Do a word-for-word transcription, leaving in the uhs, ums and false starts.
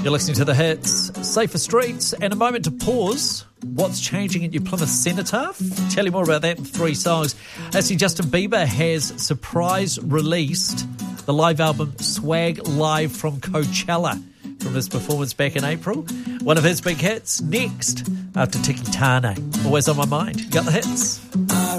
You're listening to The Hits, Safer Streets, and a moment to pause. What's changing at your Plymouth Cenotaph? Tell you more about that in three songs. Actually, Justin Bieber has surprise released the live album Swag Live from Coachella from his performance back in April. One of his big hits next after Tiki Tane. Always on my mind. You got the hits.